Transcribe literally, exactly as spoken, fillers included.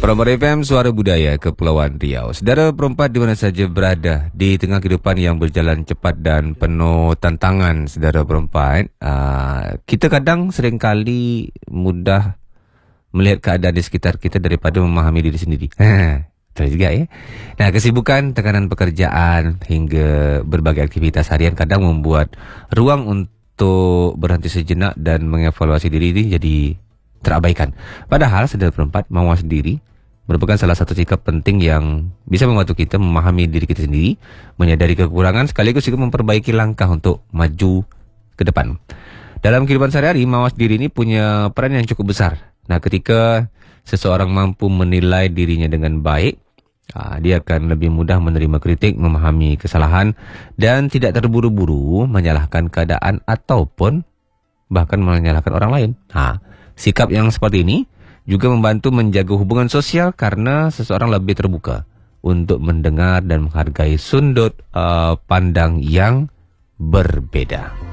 Perempuan F M, Suara Budaya Kepulauan Riau. Saudara perempat di mana saja berada di tengah kehidupan yang berjalan cepat dan penuh tantangan, saudara perempat, uh, kita kadang seringkali mudah melihat keadaan di sekitar kita daripada memahami diri sendiri. Betul juga ya. Nah, kesibukan, tekanan pekerjaan hingga berbagai aktivitas harian kadang membuat ruang untuk berhenti sejenak dan mengevaluasi diri ini jadi terabaikan. Padahal saudara perempat, mawas diri merupakan salah satu sikap penting yang bisa membantu kita memahami diri kita sendiri, menyadari kekurangan sekaligus juga memperbaiki langkah untuk maju ke depan. Dalam kehidupan sehari-hari, mawas diri ini punya peran yang cukup besar. Nah, ketika seseorang mampu menilai dirinya dengan baik, dia akan lebih mudah menerima kritik, memahami kesalahan dan tidak terburu-buru menyalahkan keadaan ataupun bahkan menyalahkan orang lain. Ha, sikap yang seperti ini juga membantu menjaga hubungan sosial karena seseorang lebih terbuka untuk mendengar dan menghargai sudut uh, pandang yang berbeda.